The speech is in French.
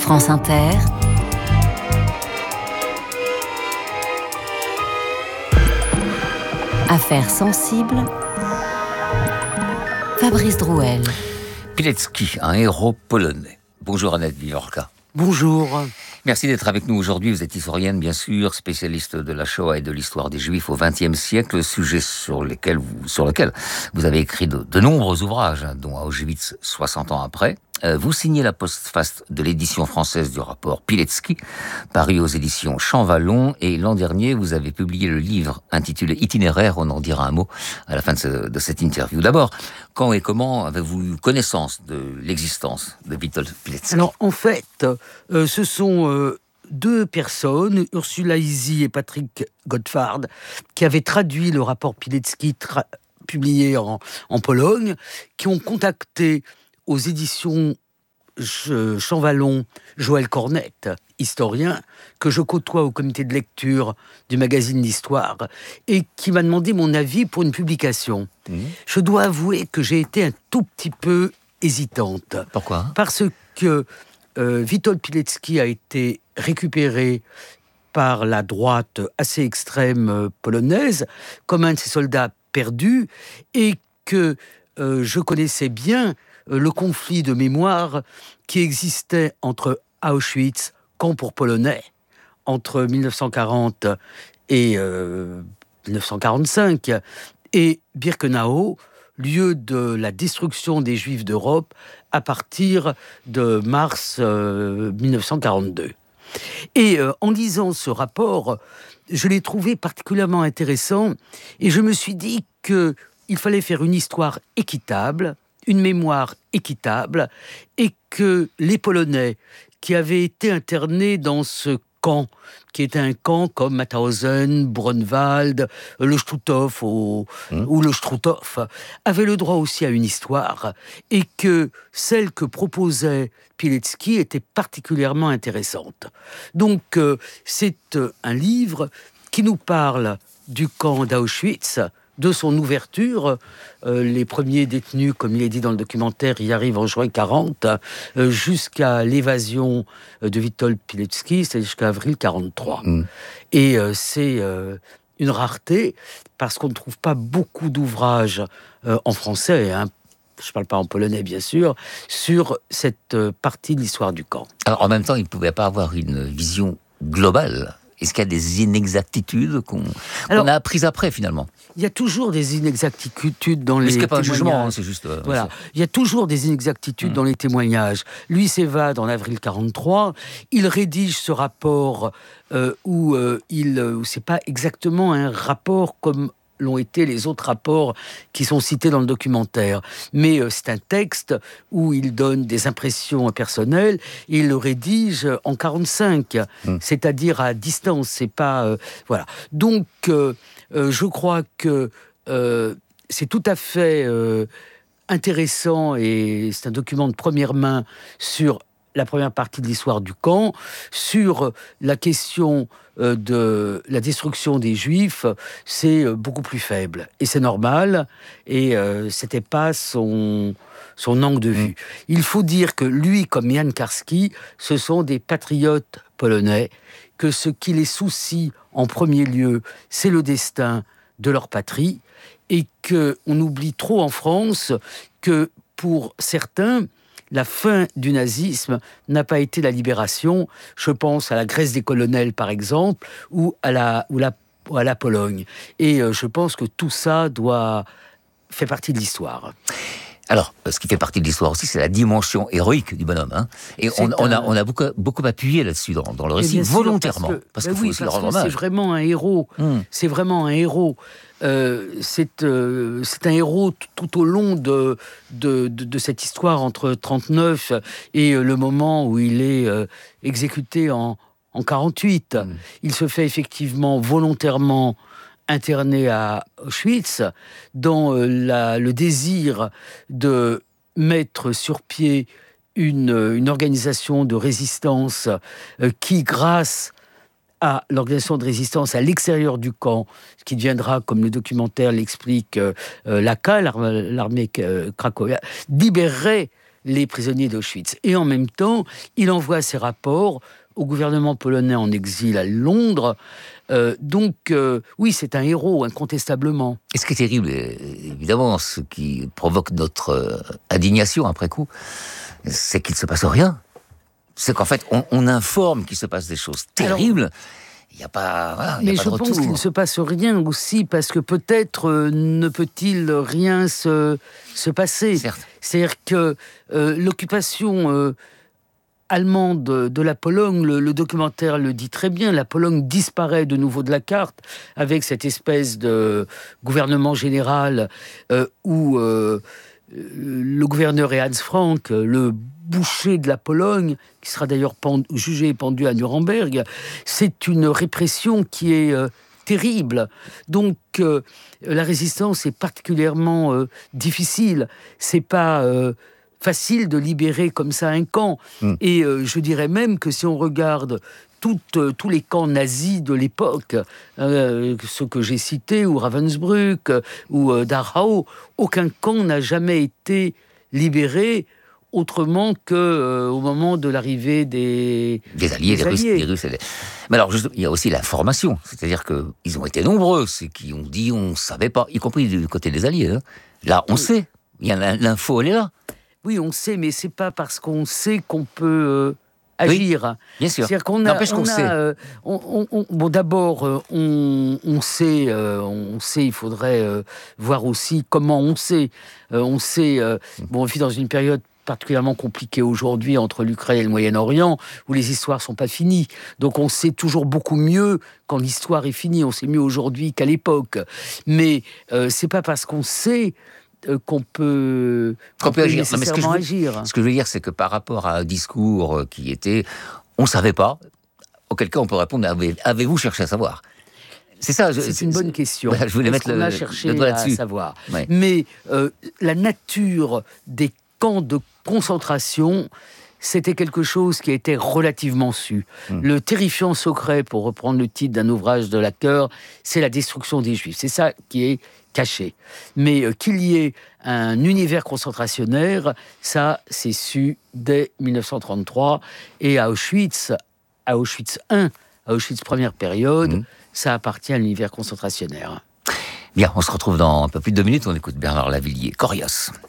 France Inter, Affaires sensibles, Fabrice Drouel. Pilecki, un héros polonais. Bonjour Annette Viorka. Bonjour. Merci d'être avec nous aujourd'hui. Vous êtes historienne, bien sûr, spécialiste de la Shoah et de l'histoire des Juifs au XXe siècle, sujet sur lequel vous avez écrit de nombreux ouvrages, dont Auschwitz 60 ans après. Vous signez la postface de l'édition française du rapport Pilecki, paru aux éditions Champvallon, et l'an dernier, vous avez publié le livre intitulé Itinéraire, on en dira un mot à la fin de cette interview. D'abord, quand et comment avez-vous eu connaissance de l'existence de Witold Pilecki ? Alors, en fait, ce sont deux personnes, Ursula Isy et Patrick Gottfard, qui avaient traduit le rapport Pilecki publié en Pologne, qui ont contacté aux éditions Champvallon Joël Cornette, historien, que je côtoie au comité de lecture du magazine d'Histoire, et qui m'a demandé mon avis pour une publication. Je dois avouer que j'ai été un tout petit peu hésitante. Pourquoi ? Parce que Witold Pilecki a été récupéré par la droite assez extrême polonaise comme un de ses soldats perdus, et que je connaissais bien le conflit de mémoire qui existait entre Auschwitz, camp pour Polonais, entre 1940 et 1945, et Birkenau, lieu de la destruction des Juifs d'Europe à partir de mars 1942. Et en lisant ce rapport, je l'ai trouvé particulièrement intéressant, et je me suis dit qu'il fallait faire une histoire équitable, une mémoire équitable, et que les Polonais qui avaient été internés dans ce camp, qui était un camp comme Mauthausen, Brunwald, le Stutthof ou le Struthof, avaient le droit aussi à une histoire, et que celle que proposait Pilecki était particulièrement intéressante. Donc c'est un livre qui nous parle du camp d'Auschwitz, de son ouverture. Les premiers détenus, comme il est dit dans le documentaire, y arrivent en juin 40, jusqu'à l'évasion de Witold Pilecki, c'est jusqu'à avril 43. Et c'est une rareté, parce qu'on ne trouve pas beaucoup d'ouvrages en français, je ne parle pas en polonais bien sûr, sur cette partie de l'histoire du camp. Alors en même temps, il ne pouvait pas avoir une vision globale. Est-ce qu'il y a des inexactitudes qu'on a apprises après, finalement ? Il y a toujours des inexactitudes dans les témoignages. Mais ce n'est pas un jugement, c'est juste... Voilà. Il y a toujours des inexactitudes dans les témoignages. Lui s'évade en avril 43. Il rédige ce rapport où c'est pas exactement un rapport comme l'ont été les autres rapports qui sont cités dans le documentaire. Mais c'est un texte où il donne des impressions personnelles, et il le rédige en 45, c'est-à-dire à distance. C'est pas... voilà. Donc, je crois que c'est tout à fait intéressant, et c'est un document de première main sur la première partie de l'histoire du camp, sur la question de la destruction des Juifs. C'est beaucoup plus faible, et c'est normal, et c'était pas son angle de vue. Il faut dire que lui, comme Jan Karski, ce sont des patriotes polonais, que ce qui les soucie en premier lieu, c'est le destin de leur patrie, et qu'on oublie trop en France que pour certains, la fin du nazisme n'a pas été la libération. Je pense à la Grèce des colonels, par exemple, ou à la Pologne. Et je pense que tout ça fait partie de l'histoire. Alors, ce qui fait partie de l'histoire aussi, c'est la dimension héroïque du bonhomme. Et on a beaucoup appuyé là-dessus dans le récit, volontairement. Parce qu'il faut aussi le rendre hommage. C'est vraiment un héros. C'est vraiment un héros. C'est un héros tout au long de cette histoire entre 39 et le moment où il est exécuté en 48. Il se fait effectivement volontairement interné à Auschwitz dans le désir de mettre sur pied une organisation de résistance qui, grâce à l'organisation de résistance à l'extérieur du camp, ce qui deviendra, comme le documentaire l'explique, l'AKA, l'armée cracovienne, libérerait les prisonniers d'Auschwitz. Et en même temps, il envoie ses rapports au gouvernement polonais en exil à Londres. Oui, c'est un héros, incontestablement. Et ce qui est terrible, évidemment, ce qui provoque notre indignation après coup, c'est qu'il ne se passe rien. C'est qu'en fait, on informe qu'il se passe des choses terribles. Il n'y a pas, voilà, mais y a pas je de pense retour. qu'il ne se passe rien aussi parce que peut-être ne peut-il rien se passer. Certes. C'est-à-dire que l'occupation allemande de la Pologne, le documentaire le dit très bien, la Pologne disparaît de nouveau de la carte avec cette espèce de gouvernement général où le gouverneur est Hans Frank, le boucher de la Pologne, qui sera d'ailleurs jugé et pendu à Nuremberg. C'est une répression qui est terrible. Donc la résistance est particulièrement difficile. C'est pas facile de libérer comme ça un camp. Et je dirais même que si on regarde tous les camps nazis de l'époque, ceux que j'ai cités, ou Ravensbrück, ou Dachau, aucun camp n'a jamais été libéré autrement qu'au moment de l'arrivée des Alliés, des Russes. Mais alors, il y a aussi l'information. C'est-à-dire qu'ils ont été nombreux, ceux qui ont dit on ne savait pas, y compris du côté des Alliés. Hein. Là, on sait. L'info, elle est là. Oui, on sait, mais c'est pas parce qu'on sait qu'on peut agir. Oui, bien sûr. C'est-à-dire qu'on sait. Bon, d'abord, on sait. Il faudrait voir aussi comment on sait. On sait. On vit dans une période particulièrement compliquée aujourd'hui entre l'Ukraine et le Moyen-Orient, où les histoires sont pas finies. Donc on sait toujours beaucoup mieux quand l'histoire est finie. On sait mieux aujourd'hui qu'à l'époque. Mais c'est pas parce qu'on sait qu'on peut agir. Nécessairement agir. Ce que je veux dire, c'est que par rapport à un discours qui était « on ne savait pas », auquel cas on peut répondre « avez-vous cherché à savoir ?» C'est ça. C'est une bonne question. Voilà, je voulais mettre le doigt là-dessus. À savoir. Ouais. Mais la nature des camps de concentration, c'était quelque chose qui était relativement su. Le terrifiant secret, pour reprendre le titre d'un ouvrage de Laqueur, c'est la destruction des Juifs. C'est ça qui est caché. Mais qu'il y ait un univers concentrationnaire, ça, c'est su dès 1933. Et à Auschwitz I, à Auschwitz première période, ça appartient à l'univers concentrationnaire. Bien, on se retrouve dans un peu plus de 2 minutes. On écoute Bernard Lavilliers, Corias.